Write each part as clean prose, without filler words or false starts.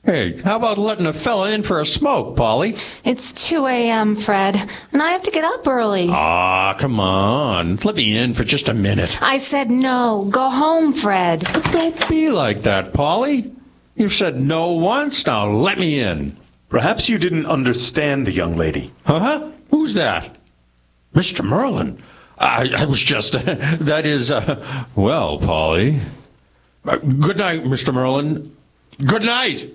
Hey, how about letting a fella in for a smoke, Polly? It's 2 a.m., Fred, and I have to get up early. Ah, come on. Let me in for just a minute. I said no. Go home, Fred. Don't be like that, Polly. You've said no once, now let me in. Perhaps you didn't understand the young lady. Huh? Who's that? Mr. Merlin. I was just, that is, well, Polly. Good night, Mr. Merlin. Good night.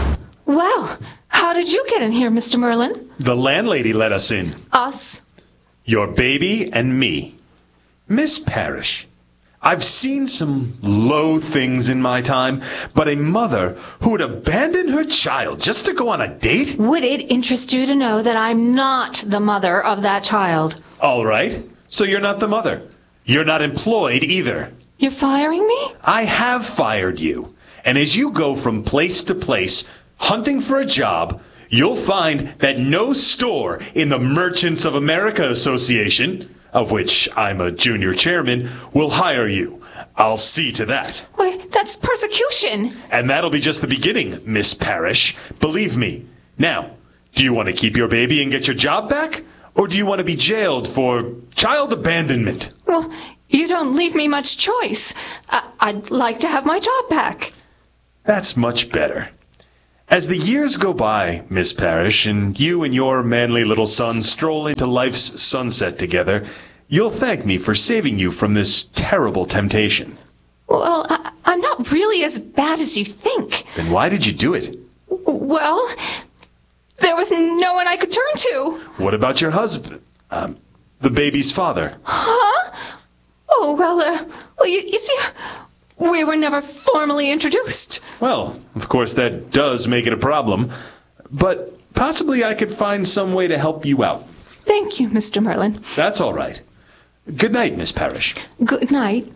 Well, how did you get in here, Mr. Merlin? The landlady let us in. Us? Your baby and me. Miss Parrish, I've seen some low things in my time, but a mother who would abandon her child just to go on a date? Would it interest you to know that I'm not the mother of that child? All right, so you're not the mother. You're not employed either. You're firing me? I have fired you. And as you go from place to place, hunting for a job, you'll find that no store in the Merchants of America Association, of which I'm a junior chairman, will hire you. I'll see to that. Wait, that's persecution. And that'll be just the beginning, Miss Parrish. Believe me. Now, do you want to keep your baby and get your job back? Or do you want to be jailed for child abandonment? Well, you don't leave me much choice. I'd like to have my job back. That's much better. As the years go by, Miss Parrish, and you and your manly little son stroll into life's sunset together, you'll thank me for saving you from this terrible temptation. Well, I'm not really as bad as you think. Then why did you do it? Well, there was no one I could turn to. What about your husband? The baby's father. Huh? Oh, well, you see, we were never formally introduced. Well, of course, that does make it a problem. But possibly I could find some way to help you out. Thank you, Mr. Merlin. That's all right. Good night, Miss Parrish. Good night.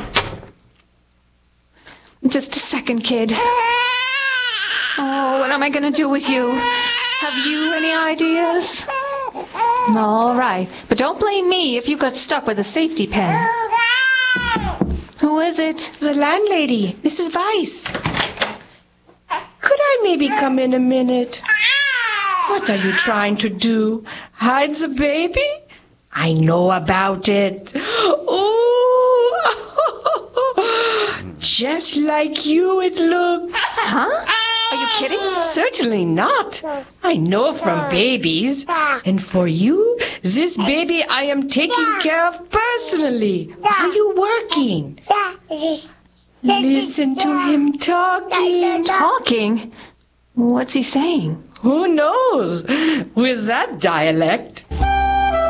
Just a second, kid. Oh, what am I going to do with you? Have you any ideas? All right, but don't blame me if you got stuck with a safety pin. Who is it? The landlady, Mrs. Weiss. Could I maybe come in a minute? What are you trying to do? Hide the baby? I know about it. Ooh, just like you it looks. Huh? Are you kidding? Certainly not. I know from babies. And for you, this baby I am taking care of personally. Are you working? Listen to him talking. Talking? What's he saying? Who knows? With that dialect.